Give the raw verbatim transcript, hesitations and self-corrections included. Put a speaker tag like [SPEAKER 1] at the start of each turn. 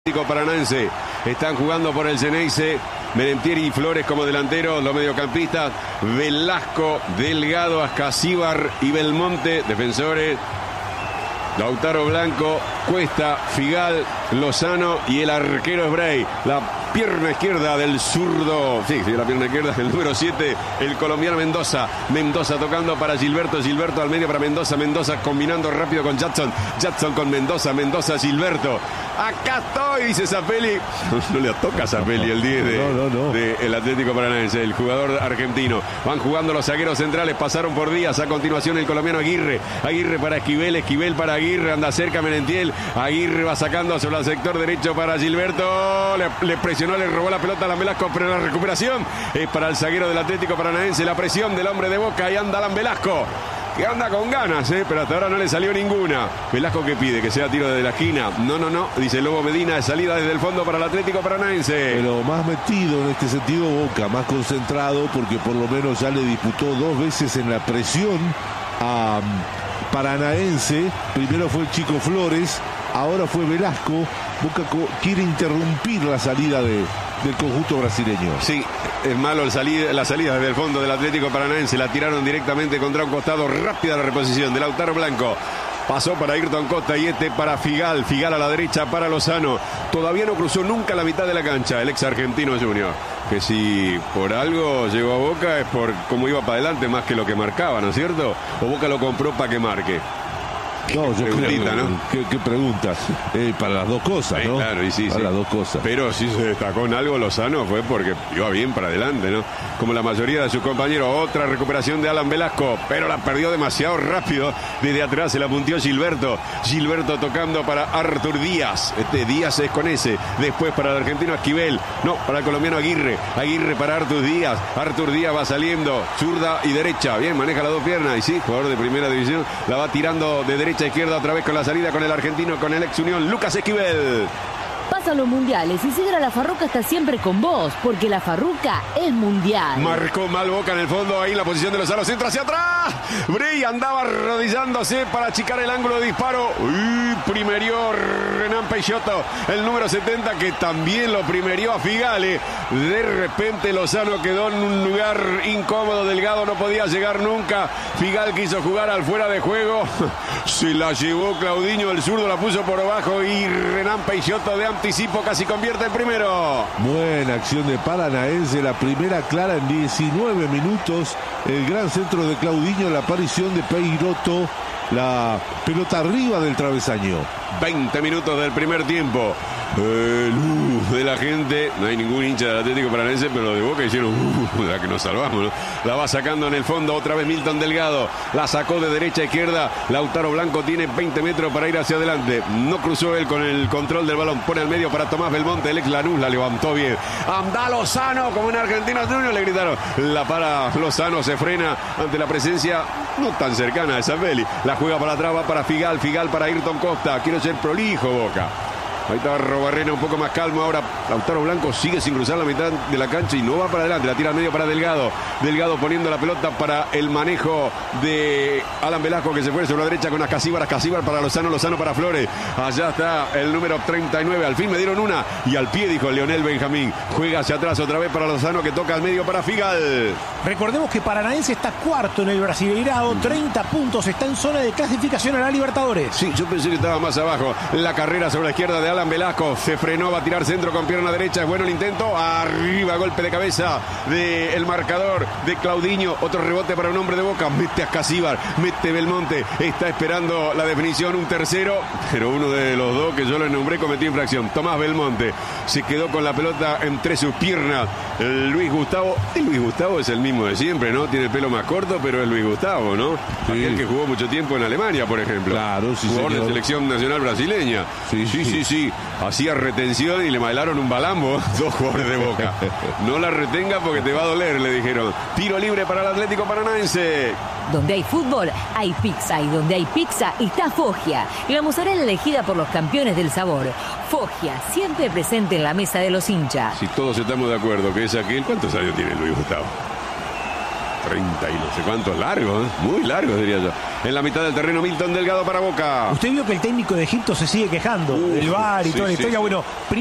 [SPEAKER 1] Atlético Paranaense. Están jugando por el Xeneize. Merentieri y Flores como delanteros, los mediocampistas. Velasco, Delgado, Ascasíbar y Belmonte, defensores. Lautaro Blanco, Cuesta, Figal, Lozano y el arquero es Bray. La pierna izquierda del zurdo, sí, sí, la pierna izquierda del número siete, el colombiano Mendoza. Mendoza tocando para Gilberto, Gilberto al medio para Mendoza, Mendoza combinando rápido con Jackson, Jackson con Mendoza, Mendoza, Gilberto. Acá estoy, dice Zapelli. No, no le toca a Zapelli el diez de, no, no, no. de el Atlético Paranaense, el jugador argentino. Van jugando los zagueros centrales, pasaron por Díaz, a continuación el colombiano Aguirre. Aguirre para Esquivel, Esquivel para Aguirre, anda cerca Merentiel. Aguirre va sacando sobre el sector derecho para Gilberto. Le, le presionó, le robó la pelota a Alan Velasco, pero la recuperación es para el zaguero del Atlético Paranaense. La presión del hombre de Boca y anda Alan Velasco, que anda con ganas, ¿eh? Pero hasta ahora no le salió ninguna. Velasco que pide que sea tiro desde la esquina. No, no, no, dice Lobo Medina, de salida desde el fondo para el Atlético Paranaense.
[SPEAKER 2] Pero más metido en este sentido Boca, más concentrado, porque por lo menos ya le disputó dos veces en la presión a Paranaense. Primero fue el Chico Flores, ahora fue Velasco. Boca quiere interrumpir la salida de... del conjunto brasileño.
[SPEAKER 1] Sí, es malo el salida, la salida desde el fondo del Atlético Paranaense. La tiraron directamente contra un costado. Rápida la reposición de Lautaro Blanco. Pasó para Ayrton Costa y este para Figal. Figal a la derecha para Lozano. Todavía no cruzó nunca la mitad de la cancha el ex argentino Junior. Que si por algo llegó a Boca es por cómo iba para adelante más que lo que marcaba, ¿no es cierto? O Boca lo compró para que marque.
[SPEAKER 2] No, yo creo, ¿no? ¿Qué, qué preguntas? Eh, para las dos cosas, ¿no?
[SPEAKER 1] Sí, claro, y sí,
[SPEAKER 2] para
[SPEAKER 1] sí.
[SPEAKER 2] las dos cosas.
[SPEAKER 1] Pero si se destacó en algo Lozano fue porque iba bien para adelante, ¿no? Como la mayoría de sus compañeros. Otra recuperación de Alan Velasco, pero la perdió demasiado rápido. Desde atrás se la puntió Gilberto. Gilberto tocando para Artur Díaz. Este Díaz es con ese. Después para el argentino Esquivel. No, para el colombiano Aguirre. Aguirre para Artur Díaz. Artur Díaz va saliendo. Zurda y derecha. Bien, maneja las dos piernas. Y sí, jugador de primera división. La va tirando de derecha a izquierda otra vez con la salida con el argentino, con el ex Unión, Lucas Esquivel.
[SPEAKER 3] Pasan los mundiales y Sidra La Farruca está siempre con vos, porque La Farruca es mundial.
[SPEAKER 1] Marcó mal Boca en el fondo, ahí en la posición de Lozano, centro hacia atrás. Bray andaba arrodillándose para achicar el ángulo de disparo. Uy, primerió Renan Peixoto, el número setenta, que también lo primerió a Figal. De repente Lozano quedó en un lugar incómodo, Delgado no podía llegar nunca. Figal quiso jugar al fuera de juego. Se la llevó Claudinho, el zurdo la puso por abajo y Renan Peixoto de anticipo casi convierte el primero.
[SPEAKER 2] Buena acción de Paranaense, la primera clara en diecinueve minutos. El gran centro de Claudinho, la aparición de Peixoto, la pelota arriba del travesaño.
[SPEAKER 1] veinte minutos del primer tiempo. El uh, de la gente, no hay ningún hincha del Atlético Paranaense, pero los de Boca hicieron uh, la que nos salvamos, ¿no? La va sacando en el fondo otra vez Milton Delgado, la sacó de derecha a izquierda. Lautaro Blanco tiene veinte metros para ir hacia adelante, no cruzó él con el control del balón, pone al medio para Tomás Belmonte, el ex Lanús, la levantó bien. Anda Lozano, como en Argentina Junior, le gritaron, la para Lozano, se frena ante la presencia no tan cercana de Zapelli, la juega para atrás, va para Figal, Figal para Ayrton Costa, quiero ser prolijo Boca. Ahí está Robarrena un poco más calmo. Ahora Lautaro Blanco sigue sin cruzar la mitad de la cancha y no va para adelante. La tira al medio para Delgado. Delgado poniendo la pelota para el manejo de Alan Velasco, que se fue sobre la derecha con Ascasíbar. Ascasíbar para Lozano. Lozano para Flores. Allá está el número treinta y nueve. Al fin me dieron una. Y al pie, dijo Leonel Benjamín. Juega hacia atrás otra vez para Lozano, que toca al medio para Figal.
[SPEAKER 4] Recordemos que Paranaense está cuarto en el Brasileirao. treinta puntos. Está en zona de clasificación a la Libertadores.
[SPEAKER 1] Sí, yo pensé que estaba más abajo. La carrera sobre la izquierda de Alan Velasco, se frenó, va a tirar centro con pierna derecha, es bueno el intento, arriba, golpe de cabeza del marcador de Claudinho, otro rebote para un hombre de Boca, mete a Ascasíbar, mete Belmonte, está esperando la definición, un tercero, pero uno de los dos que yo le nombré cometió infracción, Tomás Belmonte, se quedó con la pelota entre sus piernas, el Luis Gustavo, el Luis Gustavo es el mismo de siempre, ¿no? Tiene el pelo más corto, pero es Luis Gustavo, ¿no? Sí. Aquel que jugó mucho tiempo en Alemania, por ejemplo.
[SPEAKER 2] Claro, sí,
[SPEAKER 1] jugador
[SPEAKER 2] señor.
[SPEAKER 1] de selección nacional brasileña.
[SPEAKER 2] Sí,
[SPEAKER 1] sí,
[SPEAKER 2] sí,
[SPEAKER 1] sí. sí. Hacía retención y le bailaron un balambo, dos jugadores de Boca. No la retenga porque te va a doler, le dijeron. Tiro libre para el Atlético Paranaense.
[SPEAKER 3] Donde hay fútbol, hay pizza. Y donde hay pizza, está Foggia. La mozzarella elegida por los campeones del sabor. Foggia, siempre presente en la mesa de los hinchas.
[SPEAKER 1] Si todos estamos de acuerdo que es aquel, ¿cuántos años tiene Luis Gustavo? treinta y no sé cuánto, largo, ¿eh? Muy largo diría yo. En la mitad del terreno, Milton Delgado para Boca.
[SPEAKER 4] Usted vio que el técnico de Egipto se sigue quejando
[SPEAKER 1] Uf,
[SPEAKER 4] del V A R y
[SPEAKER 1] sí,
[SPEAKER 4] toda la
[SPEAKER 1] sí,
[SPEAKER 4] historia.
[SPEAKER 1] sí.
[SPEAKER 4] Bueno,